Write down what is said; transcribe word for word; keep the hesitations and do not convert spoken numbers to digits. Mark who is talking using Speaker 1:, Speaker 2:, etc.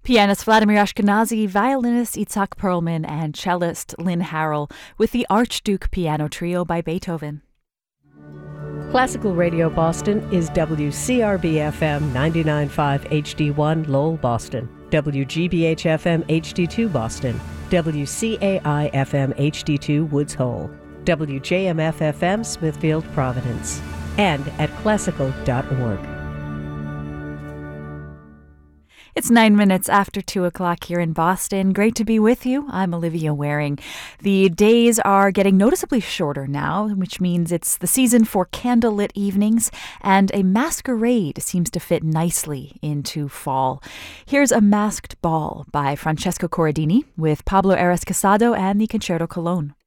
Speaker 1: Pianist Vladimir Ashkenazy, violinist Itzhak Perlman, and cellist Lynn Harrell with the Archduke Piano Trio by Beethoven.
Speaker 2: Classical Radio Boston is W C R B F M ninety-nine point five H D one Lowell, Boston, W G B H F M H D two Boston, W C A I F M H D two Woods Hole, W J M F F M Smithfield, Providence, and at classical dot org.
Speaker 1: It's nine minutes after two o'clock here in Boston. Great to be with you. I'm Olivia Waring. The days are getting noticeably shorter now, which means it's the season for candlelit evenings, and a masquerade seems to fit nicely into fall. Here's A Masked Ball by Francesco Corradini with Pablo Eras Casado and the Concerto Cologne.